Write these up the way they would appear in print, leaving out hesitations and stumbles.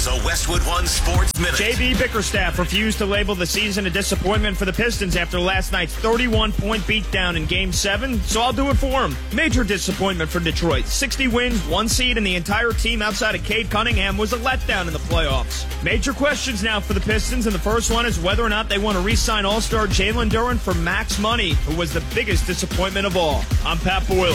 the Westwood One Sports Minute. J.B. Bickerstaff refused to label the season a disappointment for the Pistons after last night's 31-point beatdown in Game 7, so I'll do it for him. Major disappointment for Detroit. 60 wins, 1 seed, and the entire team outside of Cade Cunningham was a letdown in the playoffs. Major questions now for the Pistons, and the first one is whether or not they want to re-sign All-Star Jalen Duren for max money, who was the biggest disappointment of all. I'm Pat Boyle.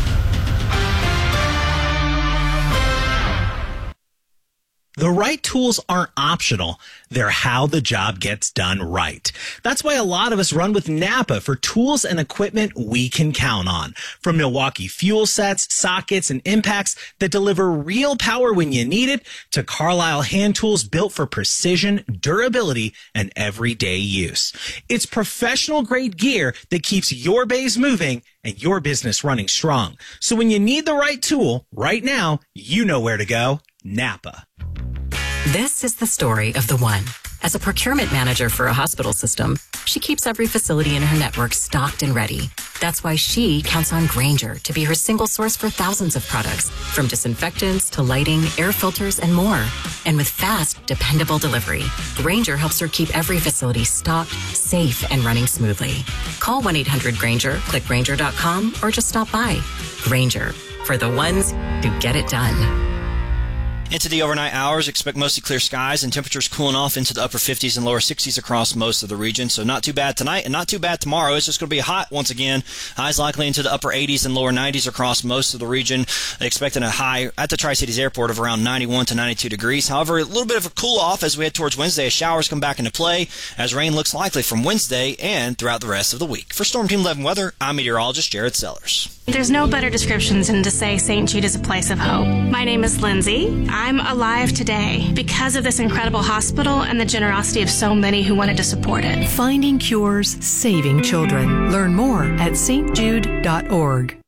The right tools aren't optional. They're how the job gets done right. That's why a lot of us run with Napa for tools and equipment we can count on. From Milwaukee fuel sets, sockets, and impacts that deliver real power when you need it, to Carlisle hand tools built for precision, durability, and everyday use. It's professional-grade gear that keeps your bays moving and your business running strong. So when you need the right tool, right now, you know where to go. Napa. This is the story of the one. As a procurement manager for a hospital system, she keeps every facility in her network stocked and ready. That's why she counts on Grainger to be her single source for thousands of products, from disinfectants to lighting, air filters, and more. And with fast, dependable delivery, Grainger helps her keep every facility stocked, safe, and running smoothly. Call 1-800-GRAINGER, click Grainger.com, or just stop by. Grainger, for the ones who get it done. Into the overnight hours, expect mostly clear skies and temperatures cooling off into the upper 50s and lower 60s across most of the region. So not too bad tonight and not too bad tomorrow. It's just going to be hot once again. Highs likely into the upper 80s and lower 90s across most of the region. Expecting a high at the Tri-Cities Airport of around 91 to 92 degrees. However, a little bit of a cool off as we head towards Wednesday as showers come back into play, as rain looks likely from Wednesday and throughout the rest of the week. For Storm Team 11 Weather, I'm meteorologist Jared Sellers. There's no better description than to say St. Jude is a place of hope. My name is Lindsay. I'm alive today because of this incredible hospital and the generosity of so many who wanted to support it. Finding cures, saving children. Learn more at stjude.org.